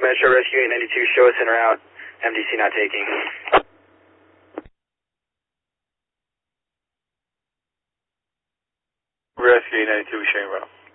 Metro Rescue 892, show us in or out. MDC not taking. Rescue 892, showing route.